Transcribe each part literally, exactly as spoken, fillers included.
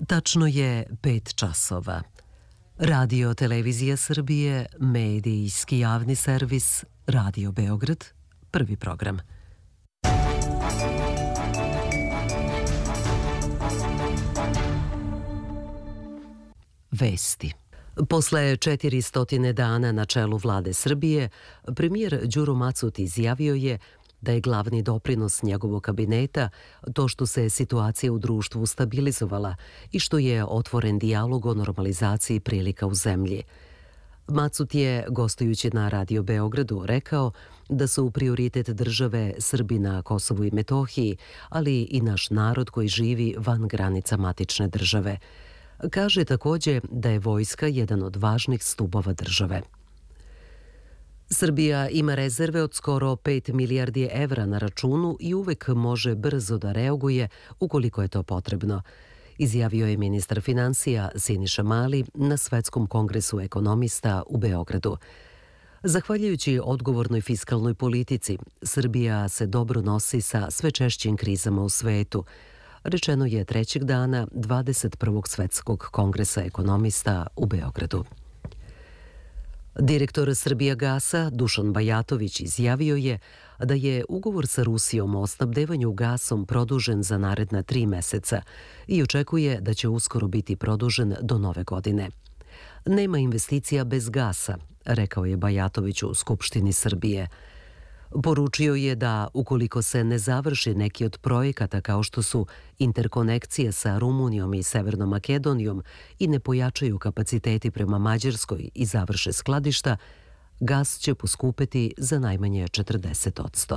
Tačno je pet časova. Radio Televizija Srbije, medijski javni servis, Radio Beograd, prvi program. Vesti. Posle četiristo dana na čelu vlade Srbije, premijer Đuro Macut izjavio je da je glavni doprinos njegovog kabineta to što se situacija u društvu stabilizovala i što je otvoren dijalog o normalizaciji prilika u zemlji. Macut je, gostujući na Radio Beogradu, rekao da su prioritet države Srbi na Kosovu i Metohiji, ali i naš narod koji živi van granica matične države. Kaže takođe da je vojska jedan od važnih stubova države. Srbija ima rezerve od skoro pet milijardi evra na računu i uvek može brzo da reaguje ukoliko je to potrebno, izjavio je ministar finansija Siniša Mali na Svetskom kongresu ekonomista u Beogradu. Zahvaljujući odgovornoj fiskalnoj politici, Srbija se dobro nosi sa sve češćim krizama u svetu, rečeno je trećeg dana dvadeset prvog Svetskog kongresa ekonomista u Beogradu. Direktor Srbijagasa Dušan Bajatović izjavio je da je ugovor sa Rusijom o snabdevanju gasom produžen za naredna tri meseca i očekuje da će uskoro biti produžen do nove godine. Nema investicija bez gasa, rekao je Bajatović u Skupštini Srbije. Poručio je da ukoliko se ne završi neki od projekata kao što su interkonekcije sa Rumunijom i Severnom Makedonijom i ne pojačaju kapaciteti prema Mađarskoj i završe skladišta, gas će poskupeti za najmanje četrdeset posto.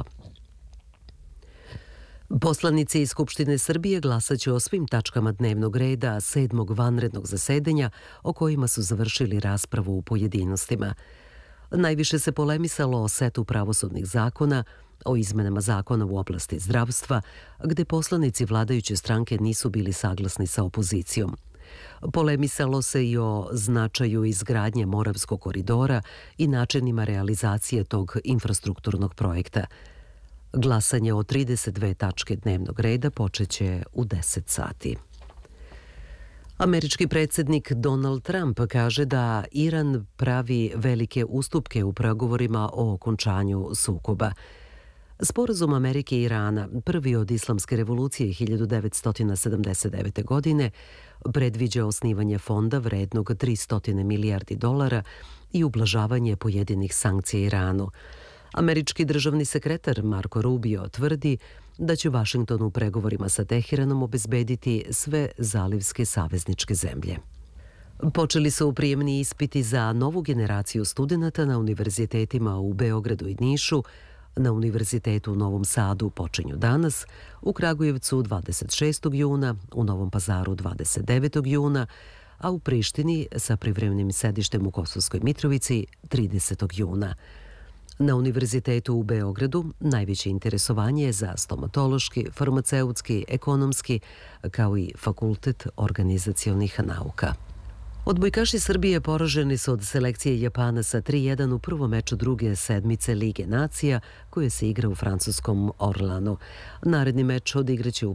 Poslanici iz Skupštine Srbije glasaće o svim tačkama dnevnog reda sedmog vanrednog zasedanja o kojima su završili raspravu u pojedinostima. Najviše se polemisalo o setu pravosudnih zakona, o izmenama zakona u oblasti zdravstva, gde poslanici vladajuće stranke nisu bili saglasni sa opozicijom. Polemisalo se i o značaju izgradnje Moravskog koridora i načinima realizacije tog infrastrukturnog projekta. Glasanje o trideset dve tačke dnevnog reda počeće u deset sati. Američki predsjednik Donald Trump kaže da Iran pravi velike ustupke u pregovorima o okončanju sukoba. Sporazum Amerike i Irana, prvi od islamske revolucije hiljadu devetsto sedamdeset devete. godine, predviđa osnivanje fonda vrednog tristo milijardi dolara i ublažavanje pojedinih sankcija Iranu. Američki državni sekretar Marco Rubio tvrdi da će Vašington u pregovorima sa Teheranom obezbediti sve zalivske savezničke zemlje. Počeli su prijemni ispiti za novu generaciju studenata na univerzitetima u Beogradu i Nišu, na Univerzitetu u Novom Sadu počinju danas, u Kragujevcu dvadeset šestog juna, u Novom Pazaru dvadeset devetog juna, a u Prištini sa privremenim sedištem u Kosovskoj Mitrovici tridesetog juna. Na Univerzitetu u Beogradu najveće interesovanje je za stomatološki, farmaceutski, ekonomski, kao i Fakultet organizacionih nauka. Odbojkaši Srbije poraženi su od selekcije Japana sa tri jedan u prvom meču druge sedmice Lige nacija, koje se igra u francuskom Orlanu. Naredni meč odigraće u